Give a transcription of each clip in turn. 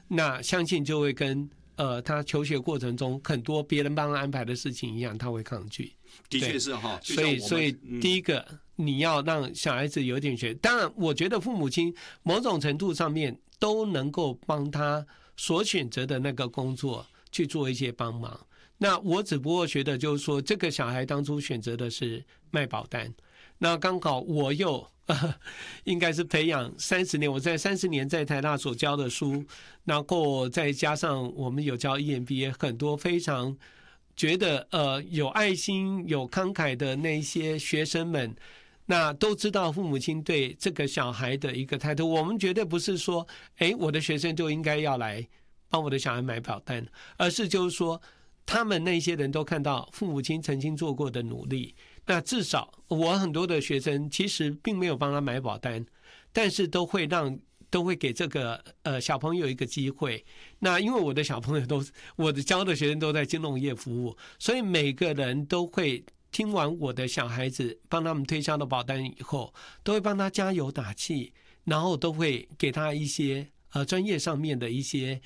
那相信就会跟他求学过程中很多别人帮他安排的事情一样，他会抗拒。 的确是哈， 所以第一个，你要让小孩子有点学。当然，我觉得父母亲某种程度上面都能够帮他所选择的那个工作去做一些帮忙。那我只不过觉得就是说，这个小孩当初选择的是卖保单，那刚好我又应该是培养30年，我在30年在台大所教的书，然后再加上我们有教 EMBA， 很多非常觉得有爱心有慷慨的那些学生们，那都知道父母亲对这个小孩的一个态度。我们绝对不是说我的学生就应该要来帮我的小孩买保单，而是就是说他们那些人都看到父母亲曾经做过的努力。那至少我很多的学生其实并没有帮他买保单，但是都会给这个小朋友一个机会。那因为我的小朋友我的教的学生都在金融业服务，所以每个人都会听完我的小孩子帮他们推销的保单以后，都会帮他加油打气，然后都会给他一些专业上面的一些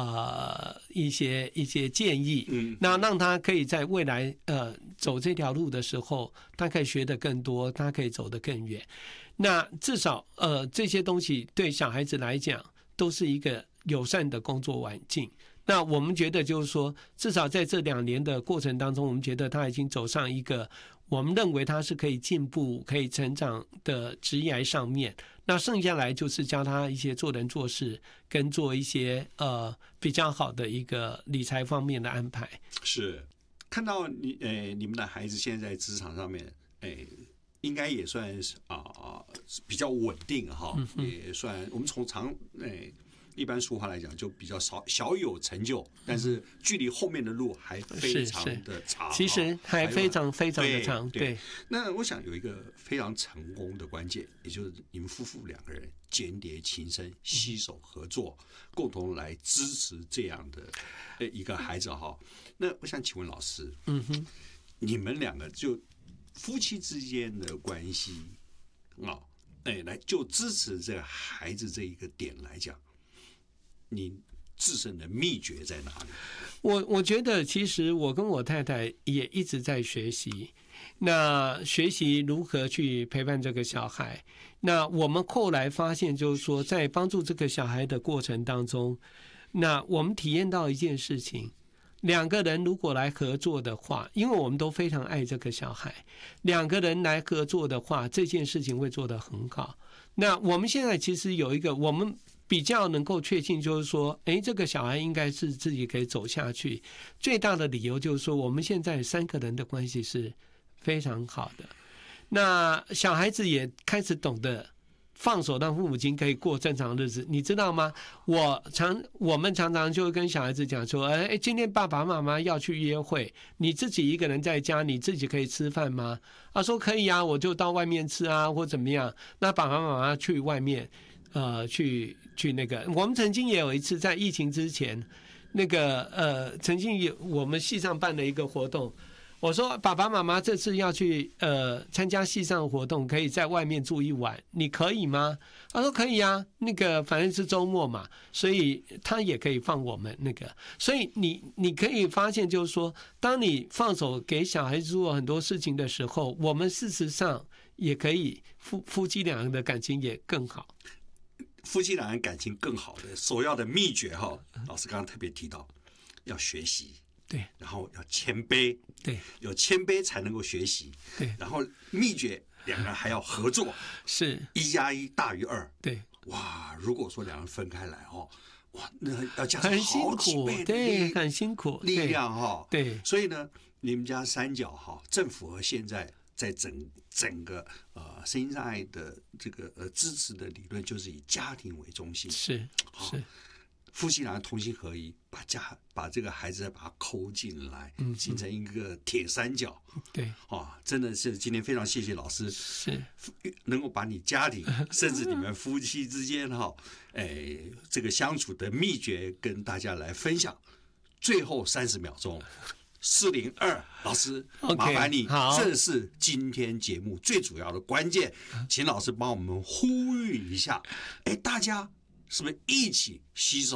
建议，那让他可以在未来走这条路的时候，他可以学得更多，他可以走得更远。那至少这些东西对小孩子来讲都是一个友善的工作环境。那我们觉得就是说，至少在这2年的过程当中，我们觉得他已经走上一个我们认为他是可以进步、可以成长的职业上面。那剩下来就是教他一些做人做事，跟做一些比较好的一个理财方面的安排。 是看到你们的孩子现在在职场上面，应该也算是比较稳定哈，也算我们从一般俗话来讲，就比较小有成就，但是距离后面的路还非常的长， 其实还非常非常的长。对， 那我想有一个非常成功的关键，也就是你们夫妇2个人鹼叠情深，携手合作，共同来支持这样的一个孩子哈。那我想请问老师，你们2个就夫妻之间的关系来就支持这个孩子这一个点来讲，你自身的秘诀在哪里？ 我觉得其实我跟我太太也一直在学习，那学习如何去陪伴这个小孩。那我们后来发现就是说，在帮助这个小孩的过程当中，那我们体验到一件事情，2个人如果来合作的话，因为我们都非常爱这个小孩，2个人来合作的话，这件事情会做得很好。那我们现在其实有一个我们比较能够确信，就是说这个小孩应该是自己可以走下去。最大的理由就是说，我们现在3个人的关系是非常好的，那小孩子也开始懂得放手，让父母亲可以过正常日子。你知道吗？我们常常就会跟小孩子讲说，今天爸爸妈妈要去约会，你自己一个人在家，你自己可以吃饭吗？他说可以啊，我就到外面吃啊，或怎么样。那爸爸妈妈去外面去那个，我们曾经也有一次在疫情之前，那个曾经我们系上办了一个活动，我说爸爸妈妈这次要去参加系上的活动，可以在外面住1晚，你可以吗？他说可以啊，那个反正是周末嘛，所以他也可以放我们那个。所以你可以发现就是说，当你放手给小孩子做很多事情的时候，我们事实上也可以夫妻2人的感情也更好。 夫妻2人感情更好的首要的秘诀老师刚刚特别提到，要学习， 对， 然后要谦卑，对，有谦卑才能够学习，对，然后秘诀2个人还要合作，是1+1大于2，对，哇，如果说2人分开来哇，那要加上好几倍的对，很辛苦力量对， 所以呢，你们家3角政府和现在在整个身心障碍的这个支持的理论，就是以家庭为中心，是夫妻2人同心合一，把这个孩子把它抠进来，形成一个铁三角。对，真的是今天非常谢谢老师，是能够把你家庭甚至你们夫妻之间这个相处的秘诀跟大家来分享。最后30秒钟。402老师，麻烦你，这是今天节目最主要的关键，请老师帮我们呼吁一下，大家是不是一起携手